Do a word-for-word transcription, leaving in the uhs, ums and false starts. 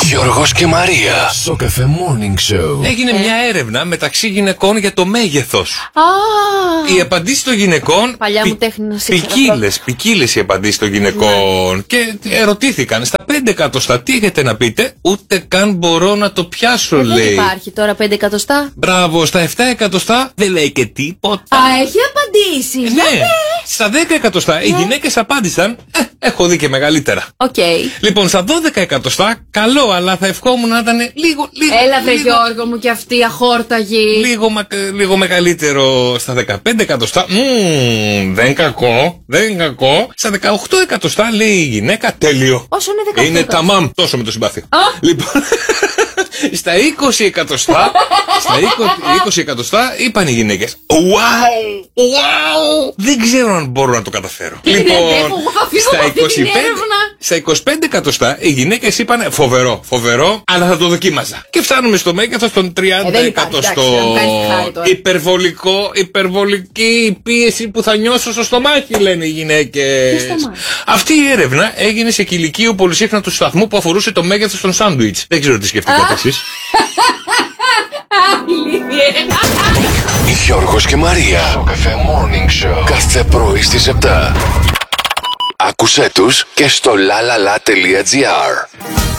Γιώργος και Μαρία. Στο Cafe Morning Show. Έγινε Ε. μια έρευνα μεταξύ γυναικών για το μέγεθος. Α, Οι απαντήσεις των γυναικών. Παλιά μου τέχνη να σε ξέρω. Ποικίλες, ποικίλες οι απαντήσεις των γυναικών. Και ερωτήθηκαν στα πέντε εκατοστά τι έχετε να πείτε. Ούτε καν μπορώ να το πιάσω, Ε, λέει. Δεν υπάρχει τώρα πέντε εκατοστά. Μπράβο, στα επτά εκατοστά δεν λέει και τίποτα. Α, έχει απαντήσει. Ναι, Γιατί? στα δέκα εκατοστά οι γυναίκες απάντησαν. Ε, έχω δει και μεγαλύτερα. Οκ. Λοιπόν, στα δώδεκα εκατοστά, καλό, αλλά θα ευχόμουν να ήταν λίγο, λίγο. Έλα βρε λίγο, Γιώργο μου και αυτή αχόρταγη. λίγο, μα- λίγο μεγαλύτερο. Στα δεκαπέντε εκατοστά, μμμ, δεν κακό, δεν κακό. Στα δεκαοκτώ εκατοστά λέει η γυναίκα, τέλειο. Όσο είναι δεκαοκτώ Είναι εκατοστά. ταμάμ, τόσο με το συμπάθειο. Λοιπόν, στα είκοσι εκατοστά, στα είκοσι εκατοστά είπαν οι γυναίκες, wow, wow, δεν ξέρω αν μπορώ να το καταφέρω. Λοιπόν, εγώ θα φύγω από αυτή την έρευνα. στα είκοσι πέντε εκατοστά οι γυναίκες είπαν φοβερό, φοβερό, αλλά θα το δοκίμαζα. Και φτάνουμε στο μέγεθος των τριάντα Ε, δεν υπάρχει, εκατοστών. εντάξει, να μου κάνεις χάρη τώρα. Υπερβολικό, υπερβολική πίεση που θα νιώσω στο στομάχι, λένε οι γυναίκες. Τι στομάχι? Αυτή η έρευνα έγινε σε κηλικείο πολυσύχνατου σταθμού που αφορούσε το μέγεθος των σάντουιτς. Δεν ξέρω τι σκεφτήκατε εσείς. Γιώργος και Μαρία. Στο Cafe Morning Show. Κάθε πρωί στις επτά. Άκουσέ τους και στο lalala.gr.